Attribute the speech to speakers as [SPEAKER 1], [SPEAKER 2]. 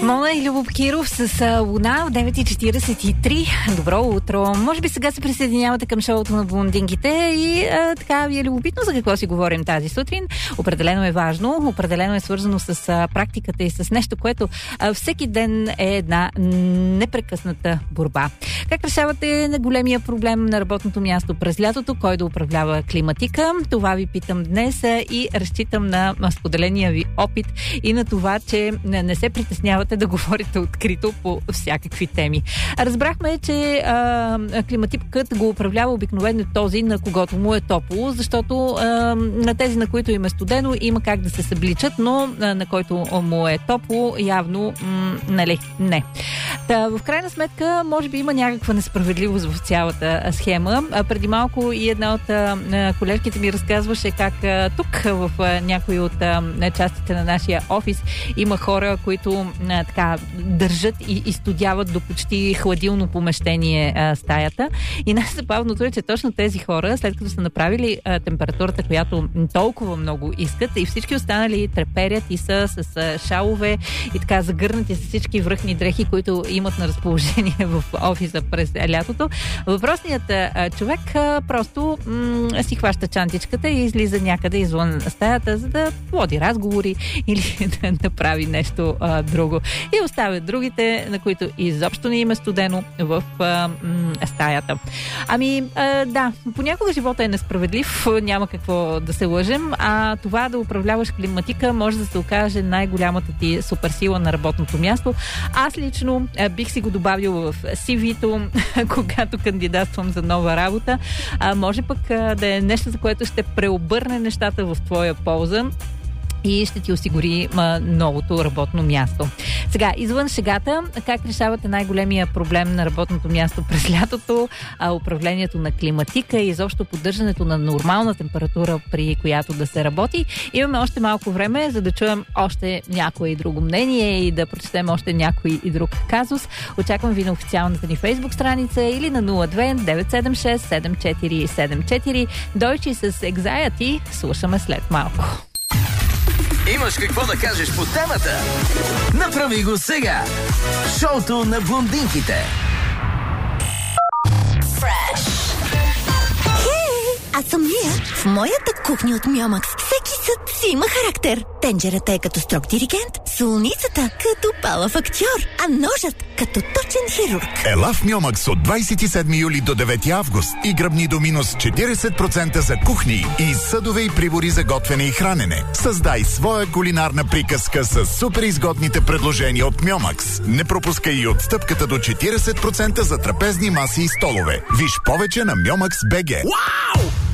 [SPEAKER 1] Мона и Любо Киров с Луна в 9:43. Добро утро. Може би сега се присъединявате към шоуто на блондинките и така ви е любопитно за какво си говорим тази сутрин. Определено е важно, определено е свързано с практиката и с нещо, което всеки ден е една непрекъсната борба. Как решавате на големия проблем на работното място през лятото? Кой да управлява климатика? Това ви питам днес и разчитам на споделения ви опит и на това, че не се притеснявате да говорите открито по всякакви теми. Разбрахме, че климатикът го управлява обикновено този, на когото му е топло, защото на тези, на които им е студено, има как да се събличат, но на който му е топло, явно не. В крайна сметка, може би има някаква несправедливост в цялата схема. Преди малко и една от колежките ми разказваше как тук в някои от частите на нашия офис има хора, които така държат и студяват до почти хладилно помещение стаята. И най-забавното е, че точно тези хора, след като са направили температурата, която толкова много искат, и всички останали треперят и са с шалове и така загърнати с всички връхни дрехи, които имат на разположение в офиса през лятото. Въпросният човек просто си хваща чантичката и излиза някъде извън стаята, за да води разговори или да направи нещо друго. И оставят другите, на които изобщо не им е студено в стаята. Да, понякога живота е несправедлив, няма какво да се лъжем, а това да управляваш климатика може да се окаже най-голямата ти суперсила на работното място. Аз лично бих си го добавил в CV-то, когато кандидатствам за нова работа. Може пък да е нещо, за което ще преобърне нещата в твоя полза и ще ти осигури новото работно място. Сега, извън шегата, как решавате най-големия проблем на работното място през лятото, управлението на климатика и изобщо поддържането на нормална температура, при която да се работи. Имаме още малко време, за да чуем още някое и друго мнение и да прочетем още някой и друг казус. Очаквам ви на официалната ни Фейсбук страница или на 02-976-7474. Дойчи с Anxiety слушаме след малко.
[SPEAKER 2] Имаш какво да кажеш по темата? Направи го сега! Шоуто на блондинките.
[SPEAKER 3] Аз съм Лия. В моята кухня от Мьомакс всеки съд си има характер. Тенджерата е като строг диригент, солницата като палав актьор, а ножът като точен хирург.
[SPEAKER 4] Ела в Мьомакс от 27 юли до 9 август и гръбни до минус 40% за кухни и съдове и прибори за готвене и хранене. Създай своя кулинарна приказка с супер изгодните предложения от Мьомакс. Не пропускай и отстъпката до 40% за трапезни маси и столове. Виж повече на Мьомакс.bg.
[SPEAKER 2] Вау!